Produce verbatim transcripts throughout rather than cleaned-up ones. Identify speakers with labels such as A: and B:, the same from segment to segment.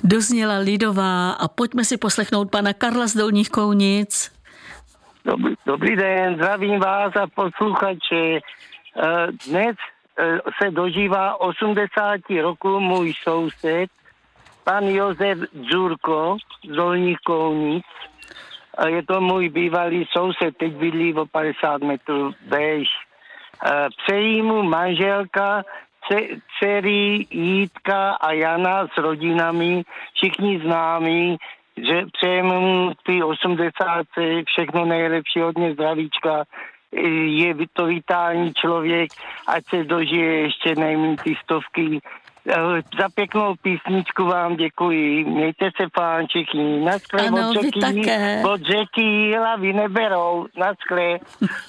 A: Dozněla lidová a pojďme si poslechnout pana Karla z Dolních Kounic.
B: Dobrý, dobrý den, zdravím vás a posluchače. Dnes se dožívá osmdesát roků můj soused, pan Josef Dzurko z Dolních Kounic. Je to můj bývalý soused, teď bydlí o padesát metrů vejš. Přejí mu manželka, dcery Jitka a Jana s rodinami, všichni známí, že přejeme mu ty osmdesátce všechno nejlepší, hodně zdravíčka, je to vitální člověk, ať se dožije ještě nejméně ty stovky. Za pěknou písničku vám děkuji. Mějte se, pán všichni. Naschle,
A: ano,
B: od
A: vy také.
B: Od řeky hlavy neberou. Naschle.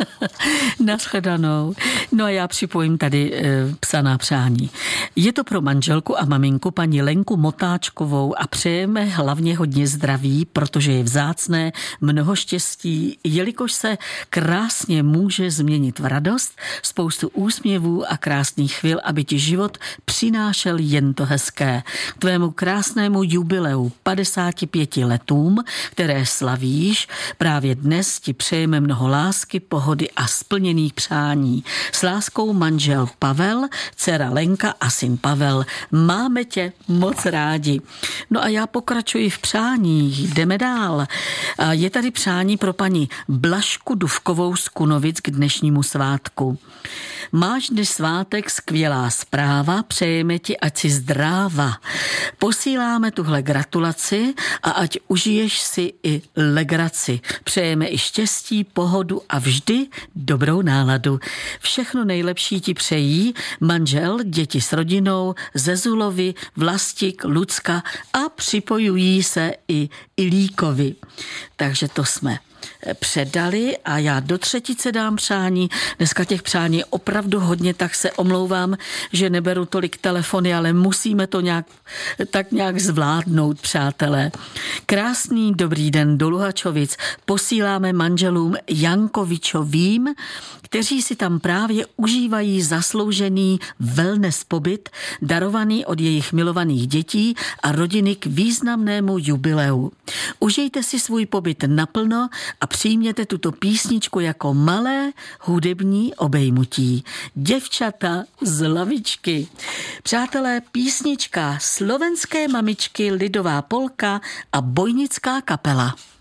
A: Naschledanou. No a já připojím tady e, psaná přání. Je to pro manželku a maminku paní Lenku Motáčkovou a přejeme hlavně hodně zdraví, protože je vzácné, mnoho štěstí, jelikož se krásně může změnit v radost, spoustu úsměvů a krásných chvil, aby ti život přinášel jen to hezké. K tvému krásnému jubileu padesáti pěti letům, které slavíš, právě dnes ti přejeme mnoho lásky, pohody a splněných přání. S láskou manžel Pavel, dcera Lenka a syn Pavel. Máme tě moc rádi. No a já pokračuji v přáních. Jdeme dál. Je tady přání pro paní Blažku Dufkovou z Kunovic k dnešnímu svátku. Máš dnes svátek, skvělá zpráva, přejeme ti, ať si zdráva. Posíláme tuhle gratulaci a ať užiješ si i legraci. Přejeme i štěstí, pohodu a vždy dobrou náladu. Všechno nejlepší ti přejí manžel, děti s rodinou, Zezulovi, Vlastik, Lucka a připojují se i Ilíkovi. Takže to jsme předali a já do třetice dám přání. Dneska těch přání je opravdu hodně, tak se omlouvám, že neberu tolik telefony, ale musíme to nějak, tak nějak zvládnout, přátelé. Krásný dobrý den do Luhačovic posíláme manželům Jankovičovým, kteří si tam právě užívají zasloužený wellness pobyt, darovaný od jejich milovaných dětí a rodiny k významnému jubileu. Užijte si svůj pobyt naplno a přijměte tuto písničku jako malé hudební obejmutí. Děvčata z lavičky. Přátelé, písnička Slovenské mamičky, lidová polka a bojnická kapela.